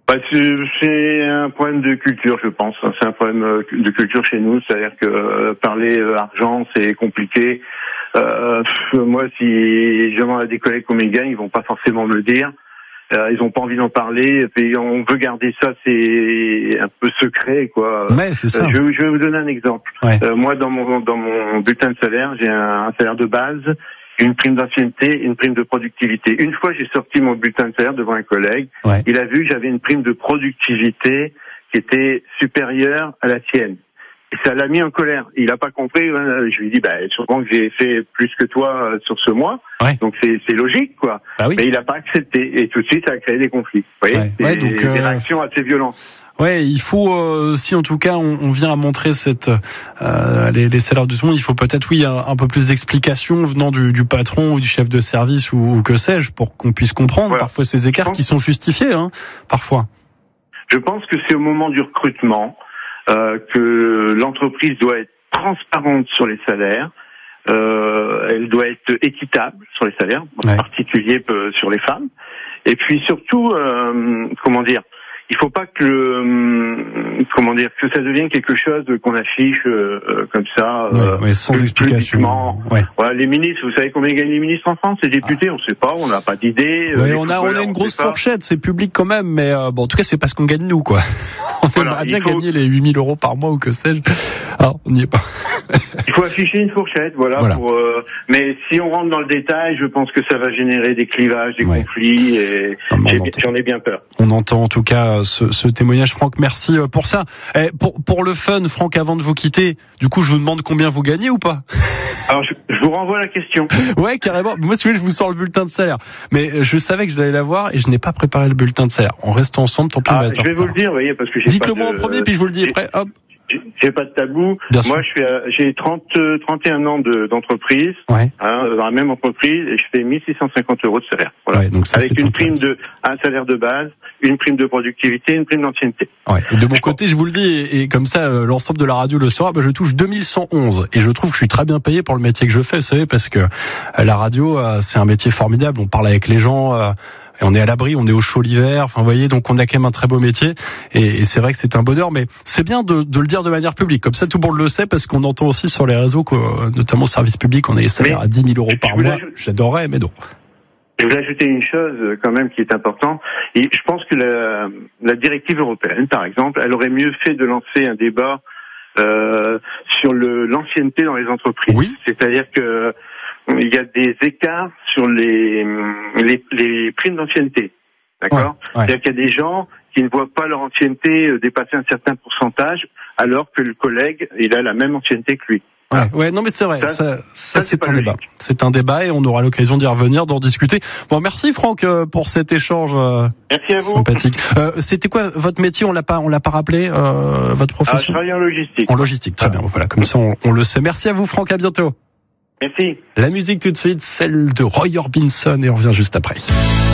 C'est un problème de culture, je pense. C'est un problème de culture chez nous, c'est-à-dire que parler argent, c'est compliqué. Moi, si je demande à des collègues combien ils gagnent, ils vont pas forcément me le dire. Ils ont pas envie d'en parler. Et on veut garder ça, c'est un peu secret, quoi. Ouais, c'est ça. Je vais vous donner un exemple. Ouais. Moi, dans mon bulletin de salaire, j'ai un salaire de base, une prime d'ancienneté, une prime de productivité. Une fois, j'ai sorti mon bulletin de salaire devant un collègue. Ouais. Il a vu que j'avais une prime de productivité qui était supérieure à la sienne. Et ça l'a mis en colère. Il a pas compris. Je lui ai dit, sûrement que j'ai fait plus que toi sur ce mois. Ouais. Donc c'est logique, quoi. Bah oui. Mais il a pas accepté. Et tout de suite, ça a créé des conflits. Vous voyez, Ouais. Donc, des réactions assez violentes. Ouais, il faut, si en tout cas on vient à montrer les salaires de tout le monde, il faut peut-être un peu plus d'explications venant du patron ou du chef de service ou que sais-je, pour qu'on puisse comprendre parfois ces écarts qui sont justifiés, parfois. Je pense que c'est au moment du recrutement que l'entreprise doit être transparente sur les salaires. Elle doit être équitable sur les salaires, en particulier sur les femmes. Et puis surtout, il faut pas que ça devienne quelque chose qu'on affiche comme ça, sans explication. Voilà, les ministres, vous savez combien gagnent les ministres en France, les députés, on sait pas, on n'a pas d'idée. On a une grosse fourchette, c'est public quand même, mais en tout cas c'est pas ce qu'on gagne nous, quoi. On aimerait bien gagner les 8 000 € par mois ou que sais-je. Alors, on n'y est pas. Il faut afficher une fourchette, voilà. Mais si on rentre dans le détail, je pense que ça va générer des clivages, des conflits, et j'en ai bien peur. On entend en tout cas ce témoignage, Franck. Merci pour ça. Pour le fun, Franck, avant de vous quitter, du coup, je vous demande combien vous gagnez ou pas? Alors, je vous renvoie la question. Ouais, carrément. Moi, si vous voulez, je vous sors le bulletin de salaire. Mais je savais que je l'allais l'avoir et je n'ai pas préparé le bulletin de salaire. On reste ensemble, tant pis. Je vais vous le dire, vous voyez, parce que dites-le moi en premier, puis je vous le dis après. Hop. J'ai pas de tabou. Moi, j'ai 31 ans d'entreprise, dans la même entreprise, et je fais 1 650 € de salaire. Voilà. Ouais, donc ça, avec une prime un salaire de base, une prime de productivité, une prime d'ancienneté. Ouais. Et de mon côté, je vous le dis, et comme ça, l'ensemble de la radio le saura, je touche 2111. Et je trouve que je suis très bien payé pour le métier que je fais, vous savez, parce que la radio, c'est un métier formidable. On parle avec les gens, et on est à l'abri, on est au chaud l'hiver, vous voyez, donc on a quand même un très beau métier, et c'est vrai que c'est un bonheur, mais c'est bien de le dire de manière publique, comme ça tout le monde le sait, parce qu'on entend aussi sur les réseaux, notamment au service public, on a les salaires à 10 000 € par mois, j'adorerais, mais non. Je voulais ajouter une chose quand même qui est importante, et je pense que la directive européenne, par exemple, elle aurait mieux fait de lancer un débat sur l'ancienneté dans les entreprises. Oui. C'est-à-dire que il y a des écarts sur les primes d'ancienneté. D'accord? C'est-à-dire qu'il y a des gens qui ne voient pas leur ancienneté dépasser un certain pourcentage, alors que le collègue, il a la même ancienneté que lui. Non mais c'est vrai, ça c'est un débat. C'est un débat et on aura l'occasion d'y revenir, d'en discuter. Bon, merci Franck pour cet échange merci à vous. Sympathique. C'était quoi votre métier? On l'a pas rappelé, votre profession? Je travaille en logistique. En logistique, très bien. Voilà, comme ça on le sait. Merci à vous Franck, à bientôt. Merci. La musique tout de suite, celle de Roy Orbison, et on revient juste après.